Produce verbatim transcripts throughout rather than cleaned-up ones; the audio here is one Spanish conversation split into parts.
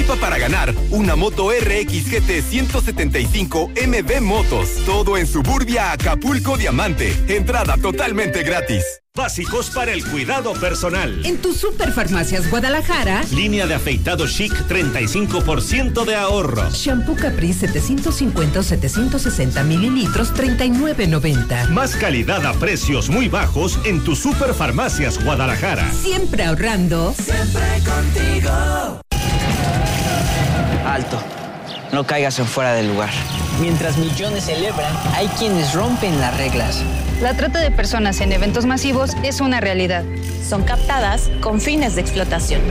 Participa para ganar una moto R X G T ciento setenta y cinco M B Motos. Todo en Suburbia Acapulco Diamante. Entrada totalmente gratis. Básicos para el cuidado personal. En tu Superfarmacias Guadalajara. Línea de afeitado Chic, treinta y cinco por ciento de ahorro. Shampoo Caprice setecientos cincuenta o setecientos sesenta mililitros, treinta y nueve noventa. Más calidad a precios muy bajos en tu Superfarmacias Guadalajara. Siempre ahorrando. Siempre contigo. Alto. No caigas en fuera del lugar. Mientras millones celebran, hay quienes rompen las reglas. La trata de personas en eventos masivos es una realidad. Son captadas con fines de explotación.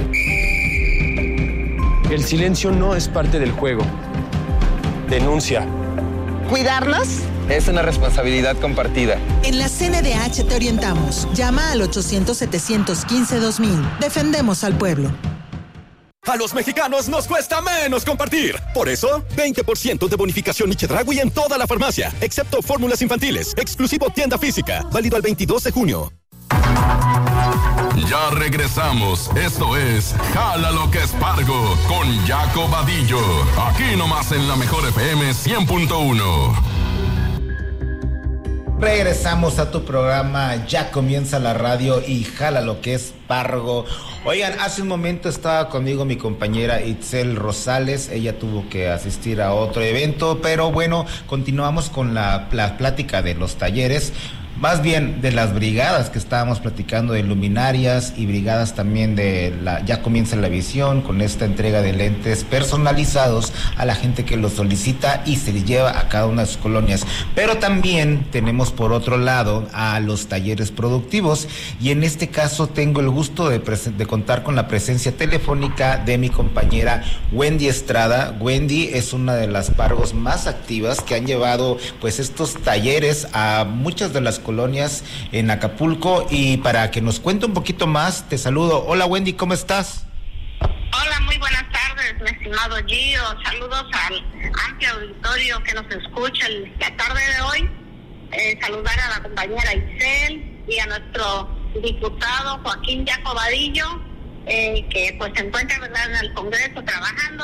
El silencio no es parte del juego. Denuncia. ¿Cuidarnos? Es una responsabilidad compartida. En la C N D H te orientamos. Llama al ochocientos, setecientos quince, dos mil. Defendemos al pueblo. A los mexicanos nos cuesta menos compartir. Por eso, veinte por ciento de bonificación y Chedraui en toda la farmacia, excepto fórmulas infantiles. Exclusivo tienda física. Válido al veintidós de junio. Ya regresamos. Esto es Jala lo que es Pargo con Jaco Vadillo. Aquí nomás en la mejor F M cien punto uno. Regresamos a tu programa, ya comienza la radio y Jala lo que es Pargo. Oigan, hace un momento estaba conmigo mi compañera Itzel Rosales, ella tuvo que asistir a otro evento, pero bueno, continuamos con la, la plática de los talleres. Más bien de las brigadas que estábamos platicando, de luminarias y brigadas también de la, ya comienza la visión con esta entrega de lentes personalizados a la gente que los solicita y se les lleva a cada una de sus colonias. Pero también tenemos por otro lado a los talleres productivos y en este caso tengo el gusto de, de contar con la presencia telefónica de mi compañera Wendy Estrada. Wendy es una de las Pargos más activas que han llevado pues estos talleres a muchas de las colonias en Acapulco, y para que nos cuente un poquito más, te saludo. Hola Wendy, ¿cómo estás? Hola, muy buenas tardes, mi estimado Gio. Saludos al amplio auditorio que nos escucha la tarde de hoy. Eh, saludar a la compañera Itzel y a nuestro diputado Joaquín Jaco Vadillo, eh, que pues se encuentra, ¿verdad?, en el Congreso trabajando,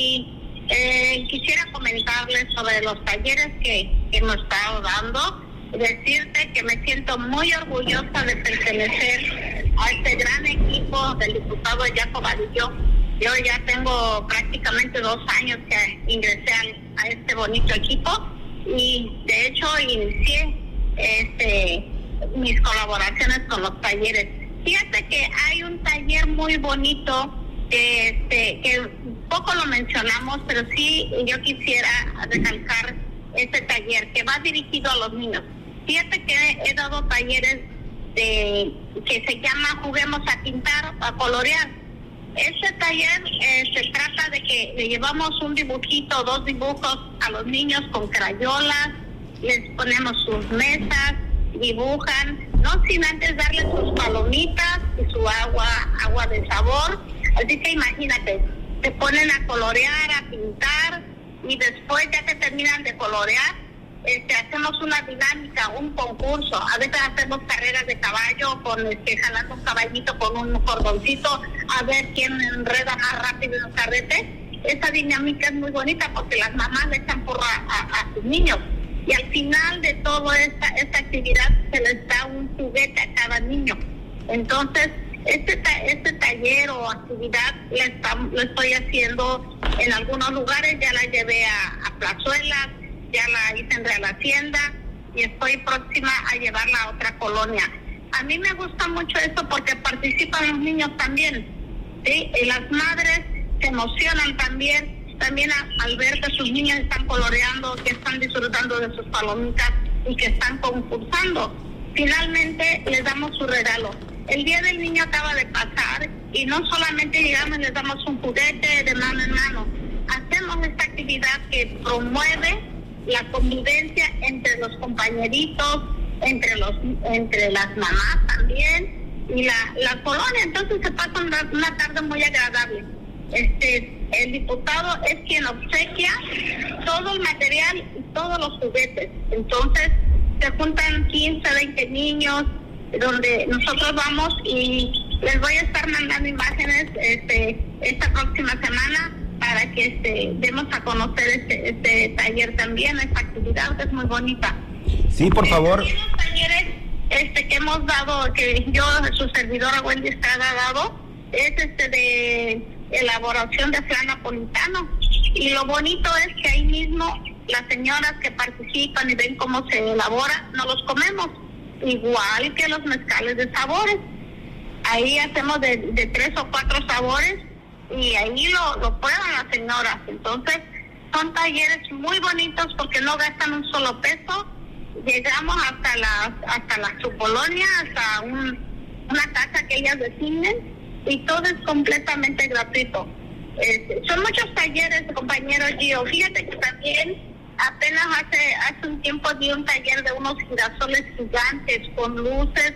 y eh, quisiera comentarles sobre los talleres que, que hemos estado dando. Decirte que me siento muy orgullosa de pertenecer a este gran equipo del diputado Jaco Vadillo. Yo ya tengo prácticamente dos años que ingresé a, a este bonito equipo y de hecho inicié este mis colaboraciones con los talleres. Fíjate que hay un taller muy bonito que, este, que poco lo mencionamos, pero sí yo quisiera recalcar este taller que va dirigido a los niños. Fíjate que he dado talleres de, que se llama Juguemos a Pintar, a Colorear. Este taller eh, se trata de que le llevamos un dibujito, dos dibujos a los niños con crayolas, les ponemos sus mesas, dibujan, no sin antes darles sus palomitas y su agua, agua de sabor. Así que imagínate, se ponen a colorear, a pintar, y después ya que terminan de colorear, Este, hacemos una dinámica, un concurso. A veces hacemos carreras de caballo con este, jalando un caballito con un cordoncito a ver quién enreda más rápido en el carrete. Esa dinámica es muy bonita porque las mamás le echan porra a, a, a sus niños, y al final de toda esta, esta actividad se les da un juguete a cada niño. Entonces este, este taller o actividad la, está, la estoy haciendo en algunos lugares. Ya la llevé a, a Plazuelas, ya la hice en Real Hacienda y estoy próxima a llevarla a otra colonia. A mí me gusta mucho eso porque participan los niños también, ¿sí? Y las madres se emocionan también, también a, al ver que sus niños están coloreando, que están disfrutando de sus palomitas y que están concursando. Finalmente les damos su regalo. El Día del Niño acaba de pasar y no solamente llegamos y les damos un juguete de mano en mano. Hacemos esta actividad que promueve la convivencia entre los compañeritos, entre los entre las mamás también y la, la colonia. Entonces se pasa una, una tarde muy agradable. Este el diputado es quien obsequia todo el material y todos los juguetes. Entonces se juntan quince, veinte niños donde nosotros vamos, y les voy a estar mandando imágenes este esta próxima semana para para que este, demos a conocer este, este taller también, esta actividad que es muy bonita. Sí, por favor. También los talleres este, que hemos dado, que yo, su servidora Wendy Estrada, ha dado, es este de elaboración de flan napolitano. Y lo bonito es que ahí mismo las señoras que participan y ven cómo se elabora, no los comemos, igual que los mezcales de sabores. Ahí hacemos de, de tres o cuatro sabores y ahí lo, lo prueban las señoras. Entonces son talleres muy bonitos porque no gastan un solo peso. Llegamos hasta la hasta la su colonia, hasta un, una casa que ellas designen, y todo es completamente gratuito. Eh, son muchos talleres, compañero Gio. Fíjate que también apenas hace hace un tiempo di un taller de unos girasoles gigantes con luces,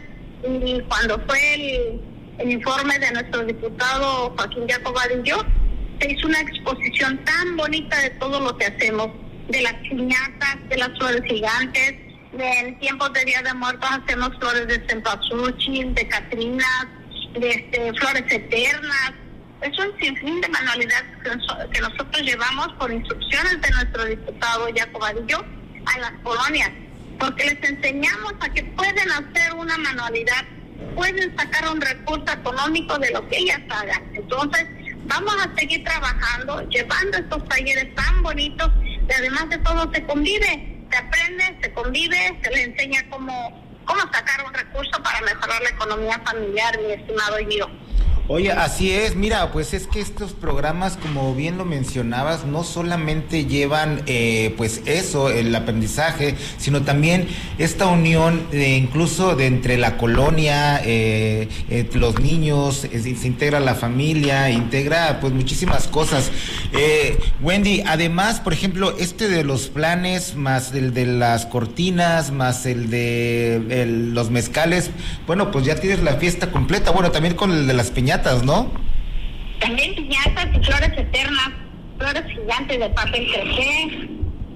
y cuando fue el, el informe de nuestro diputado Joaquín Jaco Vadillo, se hizo una exposición tan bonita de todo lo que hacemos, de las piñatas, de las flores gigantes. En tiempos de Día de Muertos hacemos flores de cempasúchil, de catrinas, de este, flores eternas. Es un sinfín de manualidades que, que nosotros llevamos por instrucciones de nuestro diputado Jaco Vadillo a las colonias, porque les enseñamos a que pueden hacer una manualidad, pueden sacar un recurso económico de lo que ellas hagan. Entonces vamos a seguir trabajando, llevando estos talleres tan bonitos, y además de todo se convive, se aprende, se convive, se le enseña cómo, cómo sacar un recurso para mejorar la economía familiar, mi estimado Gio. Oye, así es, mira, pues es que estos programas, como bien lo mencionabas, no solamente llevan eh, pues eso, el aprendizaje, sino también esta unión de, incluso de entre la colonia, eh, eh, los niños, eh, se integra la familia, integra pues muchísimas cosas. Eh, Wendy, además, por ejemplo, este de los planes, más el de las cortinas, más el de el, los mezcales, bueno, pues ya tienes la fiesta completa, bueno, también con el de las piñatas, ¿no? También piñatas y flores eternas, flores gigantes de papel crepé.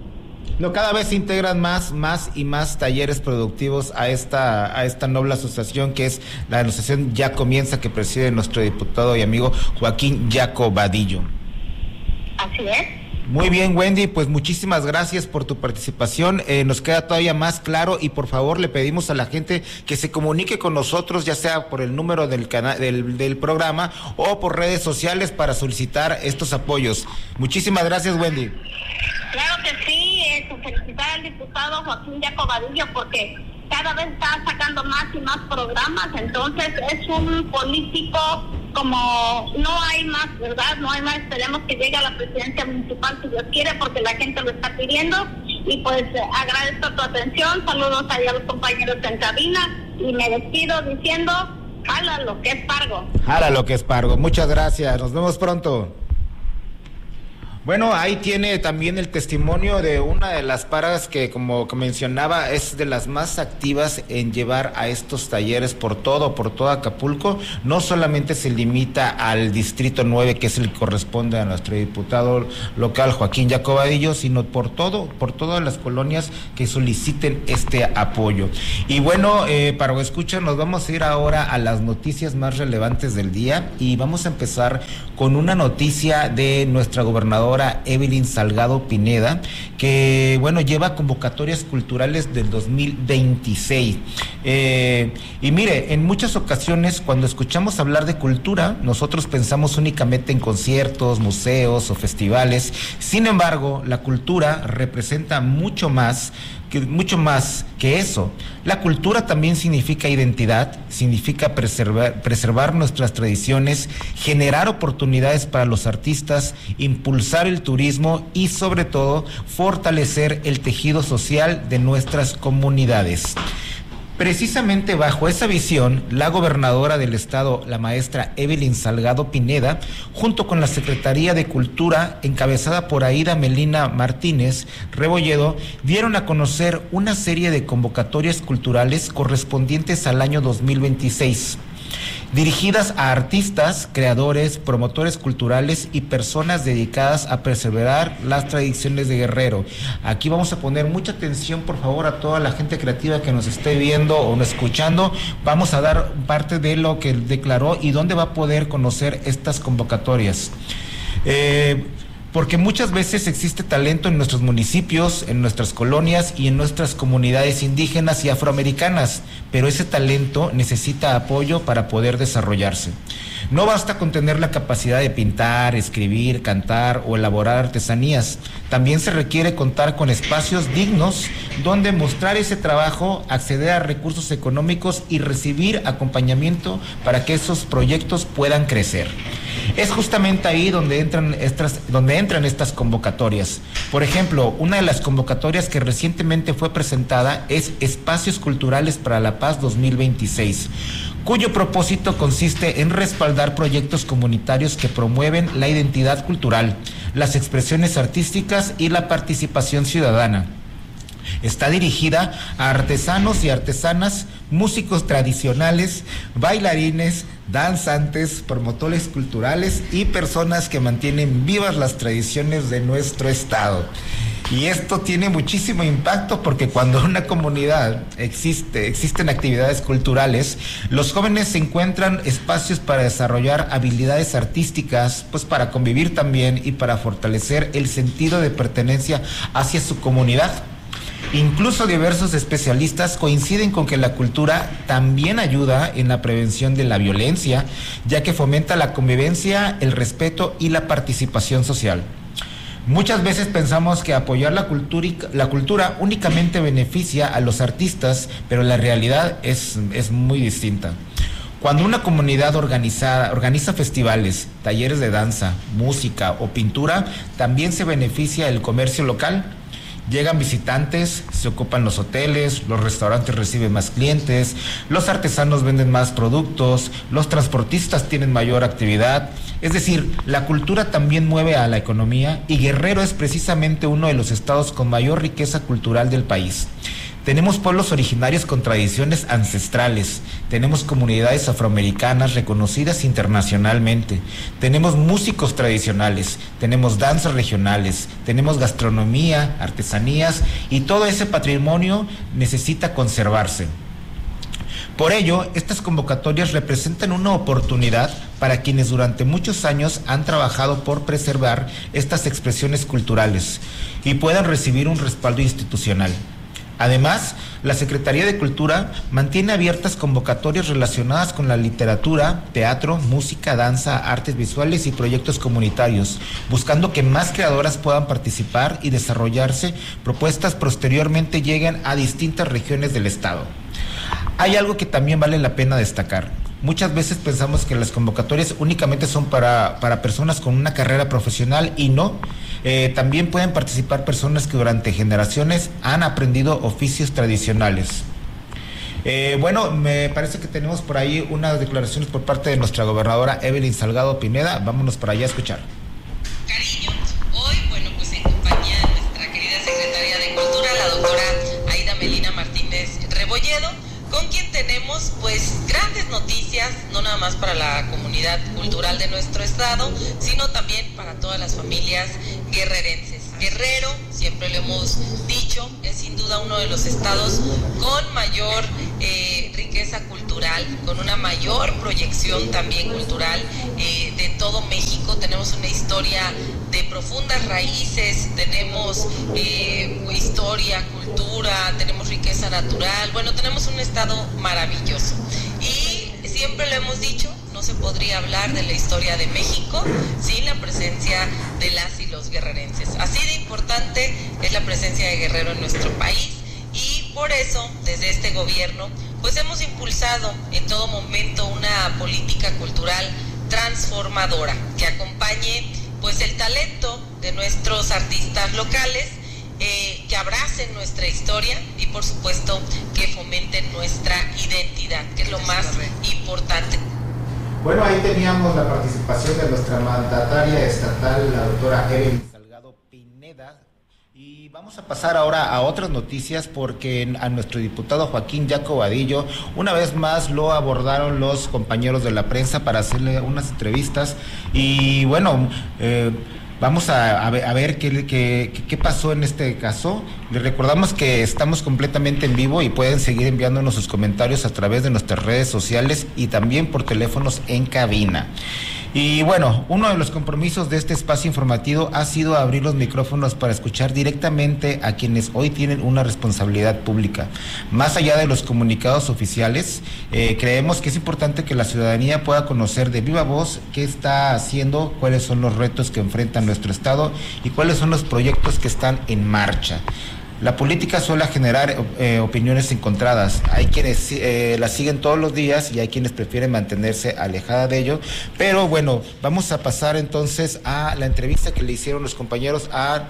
No, cada vez se integran más, más y más talleres productivos a esta, a esta noble asociación que es la asociación Ya Comienza, que preside nuestro diputado y amigo Joaquín Jaco Vadillo. Así es. Muy bien, Wendy, pues muchísimas gracias por tu participación. Eh, nos queda todavía más claro y por favor le pedimos a la gente que se comunique con nosotros, ya sea por el número del canal del, del programa o por redes sociales para solicitar estos apoyos. Muchísimas gracias, Wendy. Claro que sí, eh, felicitar al diputado Joaquín Jaco Vadillo porque cada vez está sacando más y más programas, entonces es un político como no hay más, ¿verdad? No hay más, esperemos que llegue a la presidencia municipal si Dios quiere, porque la gente lo está pidiendo, y pues eh, agradezco tu atención, saludos ahí a los compañeros en cabina, y me despido diciendo, jala lo que es Pargo. Jala lo que es Pargo, muchas gracias, nos vemos pronto. Bueno, ahí tiene también el testimonio de una de las paras que, como mencionaba, es de las más activas en llevar a estos talleres por todo, por todo Acapulco. No solamente se limita al distrito nueve, que es el que corresponde a nuestro diputado local Joaquín Jaco Vadillo, sino por todo, por todas las colonias que soliciten este apoyo. Y bueno, eh, para escuchar, nos vamos a ir ahora a las noticias más relevantes del día y vamos a empezar con una noticia de nuestra gobernadora Evelyn Salgado Pineda, que bueno, lleva convocatorias culturales del dos mil veintiséis. Eh, y mire, en muchas ocasiones cuando escuchamos hablar de cultura, nosotros pensamos únicamente en conciertos, museos o festivales. Sin embargo, la cultura representa mucho más que, mucho más que eso. La cultura también significa identidad, significa preservar, preservar nuestras tradiciones, generar oportunidades para los artistas, impulsar el turismo y sobre todo fortalecer el tejido social de nuestras comunidades. Precisamente bajo esa visión, la gobernadora del estado, la maestra Evelyn Salgado Pineda, junto con la Secretaría de Cultura, encabezada por Aida Melina Martínez Rebolledo, dieron a conocer una serie de convocatorias culturales correspondientes al año dos mil veintiséis. Dirigidas a artistas, creadores, promotores culturales y personas dedicadas a preservar las tradiciones de Guerrero. Aquí vamos a poner mucha atención, por favor, a toda la gente creativa que nos esté viendo o escuchando. Vamos a dar parte de lo que declaró y dónde va a poder conocer estas convocatorias. Eh, porque muchas veces existe talento en nuestros municipios, en nuestras colonias y en nuestras comunidades indígenas y afroamericanas, pero ese talento necesita apoyo para poder desarrollarse. No basta con tener la capacidad de pintar, escribir, cantar o elaborar artesanías. También se requiere contar con espacios dignos donde mostrar ese trabajo, acceder a recursos económicos y recibir acompañamiento para que esos proyectos puedan crecer. Es justamente ahí donde entran estas, donde entran estas convocatorias. Por ejemplo, una de las convocatorias que recientemente fue presentada es Espacios Culturales para la Paz dos mil veintiséis, cuyo propósito consiste en respaldar proyectos comunitarios que promueven la identidad cultural, las expresiones artísticas y la participación ciudadana. Está dirigida a artesanos y artesanas, músicos tradicionales, bailarines, danzantes, promotores culturales y personas que mantienen vivas las tradiciones de nuestro estado. Y esto tiene muchísimo impacto porque cuando una comunidad existe, existen actividades culturales, los jóvenes encuentran espacios para desarrollar habilidades artísticas, pues para convivir también y para fortalecer el sentido de pertenencia hacia su comunidad. Incluso diversos especialistas coinciden con que la cultura también ayuda en la prevención de la violencia, ya que fomenta la convivencia, el respeto y la participación social. Muchas veces pensamos que apoyar la cultura, la cultura únicamente beneficia a los artistas, pero la realidad es, es muy distinta. Cuando una comunidad organizada, organiza festivales, talleres de danza, música o pintura, también se beneficia el comercio local. Llegan visitantes, se ocupan los hoteles, los restaurantes reciben más clientes, los artesanos venden más productos, los transportistas tienen mayor actividad. Es decir, la cultura también mueve a la economía y Guerrero es precisamente uno de los estados con mayor riqueza cultural del país. Tenemos pueblos originarios con tradiciones ancestrales, tenemos comunidades afroamericanas reconocidas internacionalmente, tenemos músicos tradicionales, tenemos danzas regionales, tenemos gastronomía, artesanías y todo ese patrimonio necesita conservarse. Por ello, estas convocatorias representan una oportunidad para quienes durante muchos años han trabajado por preservar estas expresiones culturales y puedan recibir un respaldo institucional. Además, la Secretaría de Cultura mantiene abiertas convocatorias relacionadas con la literatura, teatro, música, danza, artes visuales y proyectos comunitarios, buscando que más creadoras puedan participar y desarrollarse, propuestas posteriormente lleguen a distintas regiones del estado. Hay algo que también vale la pena destacar. Muchas veces pensamos que las convocatorias únicamente son para, para personas con una carrera profesional y no. Eh, también pueden participar personas que durante generaciones han aprendido oficios tradicionales. Eh, bueno, me parece que tenemos por ahí unas declaraciones por parte de nuestra gobernadora Evelyn Salgado Pineda. Vámonos para allá a escuchar. Cariño, hoy, bueno, pues en compañía de nuestra querida secretaria de Cultura, la doctora Aida Melina Martínez Rebolledo, con quien tenemos pues grandes noticias, no nada más para la comunidad cultural de nuestro estado, sino también para todas las familias guerrerenses. Guerrero, siempre lo hemos dicho, es sin duda uno de los estados con mayor eh, riqueza cultural, con una mayor proyección también cultural eh, de todo México. Tenemos una historia de profundas raíces, tenemos eh, historia, cultura, tenemos riqueza natural, bueno, tenemos un estado maravilloso. Y siempre lo hemos dicho, no se podría hablar de la historia de México sin la presencia de las y los guerrerenses. Así de importante es la presencia de Guerrero en nuestro país y por eso, desde este gobierno, pues hemos impulsado en todo momento una política cultural transformadora que acompañe pues el talento de nuestros artistas locales, eh, que abracen nuestra historia y por supuesto que fomenten nuestra identidad, que es lo más importante. Bueno, ahí teníamos la participación de nuestra mandataria estatal, la doctora Evelyn Salgado Pineda. Y vamos a pasar ahora a otras noticias porque a nuestro diputado Joaquín Jaco Vadillo una vez más lo abordaron los compañeros de la prensa para hacerle unas entrevistas y bueno, eh, vamos a, a ver, a ver qué, qué, qué pasó en este caso. Les recordamos que estamos completamente en vivo y pueden seguir enviándonos sus comentarios a través de nuestras redes sociales y también por teléfonos en cabina. Y bueno, uno de los compromisos de este espacio informativo ha sido abrir los micrófonos para escuchar directamente a quienes hoy tienen una responsabilidad pública. Más allá de los comunicados oficiales, eh, creemos que es importante que la ciudadanía pueda conocer de viva voz qué está haciendo, cuáles son los retos que enfrenta nuestro Estado y cuáles son los proyectos que están en marcha. La política suele generar eh, opiniones encontradas. Hay quienes eh, la siguen todos los días y hay quienes prefieren mantenerse alejada de ello. Pero bueno, vamos a pasar entonces a la entrevista que le hicieron los compañeros a...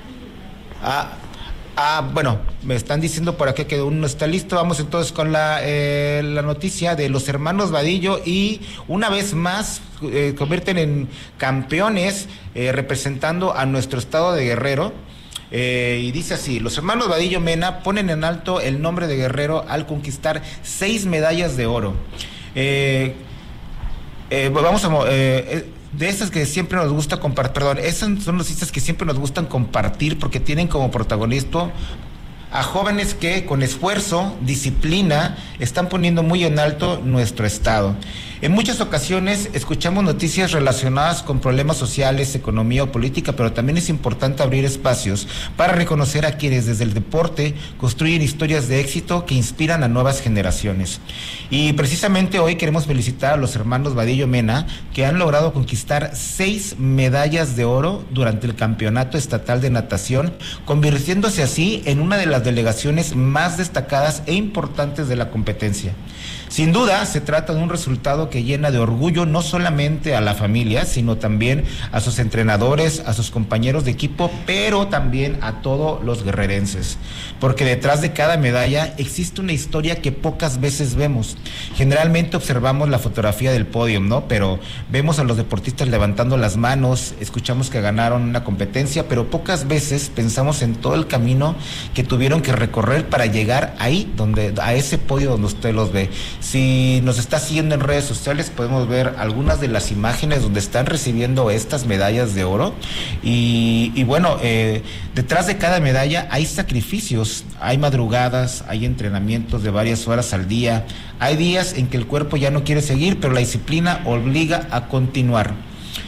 a Ah, bueno, me están diciendo por acá que uno no está listo. Vamos entonces con la, eh, la noticia de los hermanos Vadillo y una vez más eh, convierten en campeones eh, representando a nuestro estado de Guerrero. Eh, y dice así: los hermanos Vadillo Mena ponen en alto el nombre de Guerrero al conquistar seis medallas de oro. Eh, eh, vamos a... Eh, de esas que siempre nos gusta compartir, perdón, esas son noticias que siempre nos gustan compartir porque tienen como protagonista a jóvenes que con esfuerzo, disciplina, están poniendo muy en alto nuestro estado. En muchas ocasiones escuchamos noticias relacionadas con problemas sociales, economía o política, pero también es importante abrir espacios para reconocer a quienes desde el deporte construyen historias de éxito que inspiran a nuevas generaciones. Y precisamente hoy queremos felicitar a los hermanos Vadillo Mena, que han logrado conquistar seis medallas de oro durante el Campeonato Estatal de Natación, convirtiéndose así en una de las delegaciones más destacadas e importantes de la competencia. Sin duda, se trata de un resultado que llena de orgullo no solamente a la familia, sino también a sus entrenadores, a sus compañeros de equipo, pero también a todos los guerrerenses. Porque detrás de cada medalla existe una historia que pocas veces vemos. Generalmente observamos la fotografía del podio, ¿no? Pero vemos a los deportistas levantando las manos, escuchamos que ganaron una competencia, pero pocas veces pensamos en todo el camino que tuvieron que recorrer para llegar ahí, donde, a ese podio donde usted los ve. Si nos está siguiendo en redes sociales, podemos ver algunas de las imágenes donde están recibiendo estas medallas de oro. Y, y bueno, eh, detrás de cada medalla hay sacrificios, hay madrugadas, hay entrenamientos de varias horas al día. Hay días en que el cuerpo ya no quiere seguir, pero la disciplina obliga a continuar.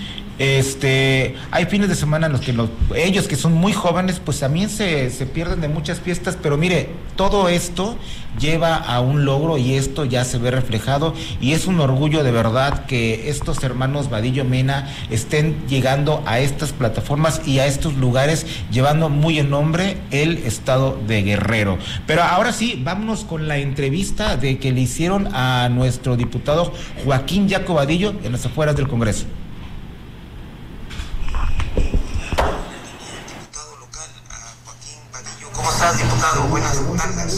Este, hay fines de semana en los que los, ellos que son muy jóvenes, pues también se, se pierden de muchas fiestas, pero mire, todo esto lleva a un logro y esto ya se ve reflejado y es un orgullo de verdad que estos hermanos Vadillo Mena estén llegando a estas plataformas y a estos lugares, llevando muy en nombre el estado de Guerrero. Pero ahora sí, vámonos con la entrevista de que le hicieron a nuestro diputado Joaquín Jaco Vadillo en las afueras del Congreso. ¿Cómo estás, diputado? Buenas tardes.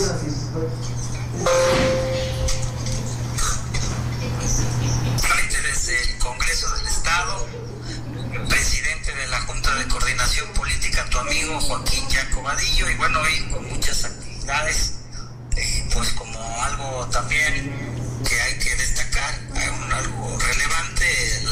Desde el Congreso del Estado, presidente de la Junta de Coordinación Política, tu amigo Joaquín Jaco Vadillo, y bueno, hoy con muchas actividades, eh, pues como algo también que hay que destacar, hay un, algo relevante,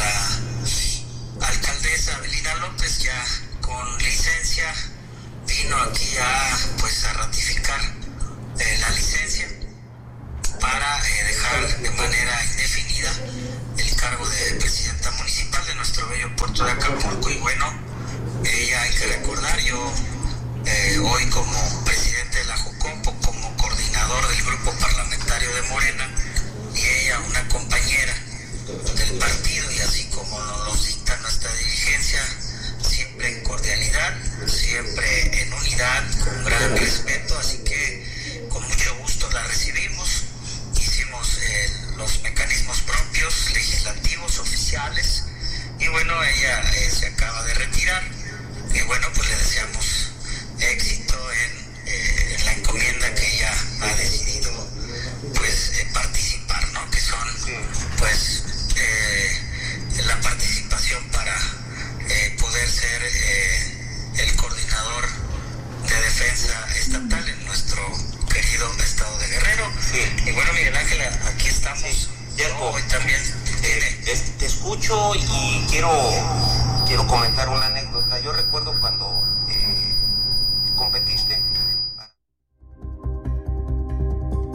la alcaldesa Belina López ya con licencia vino aquí a, pues, a ratificar eh, la licencia para eh, dejar de manera indefinida el cargo de presidenta municipal de nuestro bello puerto de Acapulco. Y bueno, ella, hay que recordar, yo eh, hoy como presidente de la Jucompo, como coordinador del grupo parlamentario de Morena, y ella una compañera del partido, y así como nos dicta nuestra dirigencia, siempre en cordialidad, siempre en unidad, con gran respeto, así que con mucho gusto la recibimos. Hicimos eh, los mecanismos propios, legislativos, oficiales, y bueno, ella eh, se acaba de retirar, y bueno, pues le deseamos éxito en, eh, en la encomienda que ella ha decidido, pues, eh, participar, ¿no? Que son, pues, eh, la participación para eh, poder ser eh, el coordinador de defensa estatal en nuestro querido estado de Guerrero. Sí. Y bueno, Miguel Ángel, aquí estamos. Sí. ¿No? Hoy también eh, te, te escucho y quiero quiero comentar una anécdota. Yo recuerdo cuando eh, competiste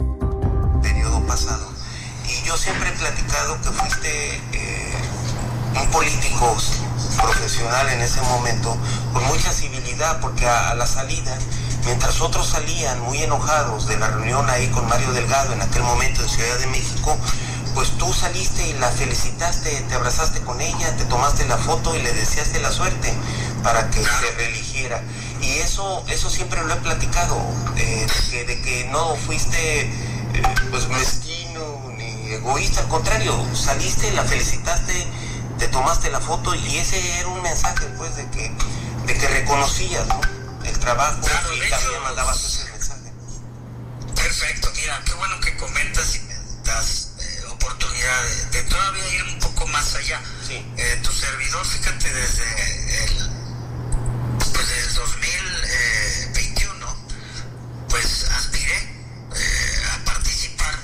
periodo pasado, y yo siempre he platicado que fuiste eh, un político profesional en ese momento, con mucha civilidad, porque a, a la salida, mientras otros salían muy enojados de la reunión ahí con Mario Delgado en aquel momento en Ciudad de México, pues tú saliste y la felicitaste, te abrazaste con ella, te tomaste la foto y le deseaste la suerte para que se reeligiera. Y eso eso siempre lo he platicado, eh, de, que, de que no fuiste eh, pues mezquino ni egoísta, al contrario, saliste, la felicitaste, te tomaste la foto y ese era un mensaje pues de que, de que reconocías, ¿no?, el trabajo, claro, y también hecho, mandabas ese mensaje. Perfecto, mira, qué bueno que comentas y me das eh, oportunidad de, de todavía ir un poco más allá. Sí. Eh, tu servidor, fíjate, desde el pues desde el dos mil veintiuno, pues aspiré eh, a participar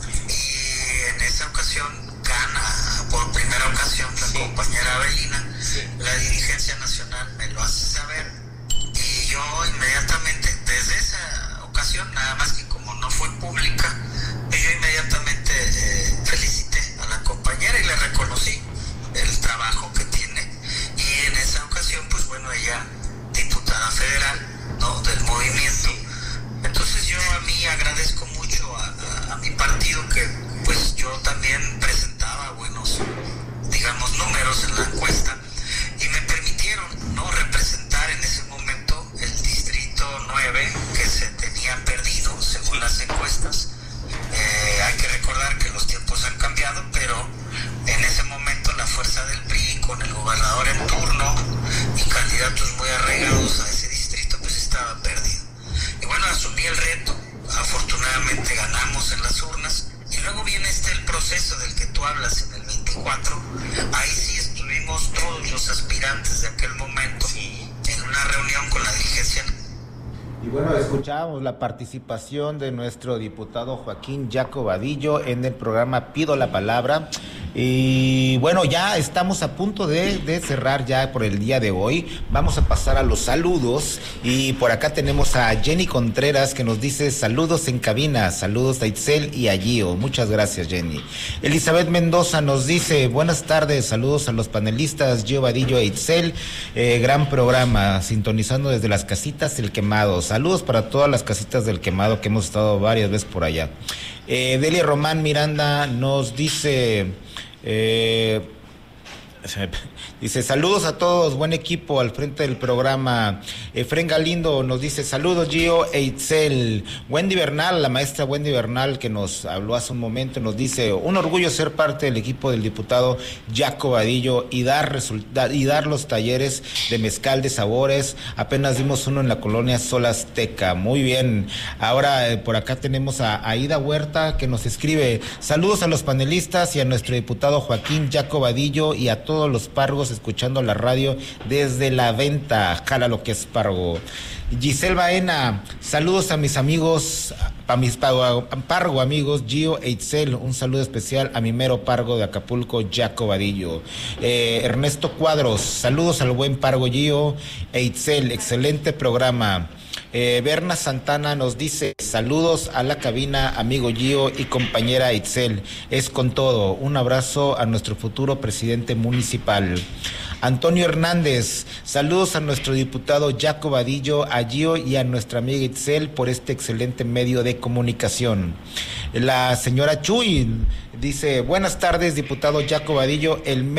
y en esa ocasión gana por primera ocasión la sí. compañera Avelina, sí. la dirigencia nacional me lo hace saber. Y yo inmediatamente, desde esa ocasión, nada más que como no fue pública, yo inmediatamente eh, felicité a la compañera y le reconocí el trabajo que tiene. Y en esa ocasión, pues bueno, ella, diputada federal, ¿no?, del movimiento. Entonces yo a mí agradezco mucho a, a, a mi partido que pues yo también presentaba buenos, digamos, números en la encuesta y me permitieron, ¿no?, representar en ese momento el distrito nueve que se tenía perdido según las encuestas. Eh, hay que recordar que los tiempos han cambiado, pero en ese momento la fuerza del P R I con el gobernador en turno y candidatos muy arraigados a ese distrito pues estaba perdido. Y bueno, asumí el reto, afortunadamente ganamos en las urnas y luego viene este el proceso del que tú hablas en el veinticuatro. Ahí sí estuvimos todos los aspirantes de aquel momento en una reunión con la dirigencia. Y bueno, escuchábamos la participación de nuestro diputado Joaquín Jaco Vadillo en el programa Pido la Palabra. Y bueno, ya estamos a punto de, de cerrar ya por el día de hoy. Vamos a pasar a los saludos. Y por acá tenemos a Jenny Contreras que nos dice saludos en cabina, saludos a Itzel y a Gio. Muchas gracias, Jenny. Elizabeth Mendoza nos dice buenas tardes, saludos a los panelistas Gio Vadillo e Itzel. Eh, gran programa, sintonizando desde las casitas El Quemado. Saludos para todas las casitas del Quemado que hemos estado varias veces por allá. Eh, Delia Román Miranda nos dice, eh, dice saludos a todos, buen equipo al frente del programa. Efren Galindo nos dice saludos Gio e Itzel. Wendy Bernal, la maestra Wendy Bernal que nos habló hace un momento, nos dice un orgullo ser parte del equipo del diputado Jaco Vadillo y dar resulta- y dar los talleres de mezcal de sabores. Apenas dimos uno en la colonia Sol Azteca. Muy bien. Ahora eh, por acá tenemos a Aida Huerta que nos escribe saludos a los panelistas y a nuestro diputado Joaquín Jaco Vadillo y a todos los pargos escuchando la radio desde La Venta. Jala lo que es pargo. Giselle Baena, saludos a mis amigos, a mis pargo, pargo amigos Gio e Itzel, un saludo especial a mi mero pargo de Acapulco, Jaco Vadillo. Eh, Ernesto Cuadros, saludos al buen pargo Gio e Itzel, excelente programa. Eh, Berna Santana nos dice saludos a la cabina, amigo Gio y compañera Itzel, es con todo, un abrazo a nuestro futuro presidente municipal. Antonio Hernández, saludos a nuestro diputado Jaco Vadillo, a Gio y a nuestra amiga Itzel por este excelente medio de comunicación. La señora Chuy dice buenas tardes diputado Jaco Vadillo, el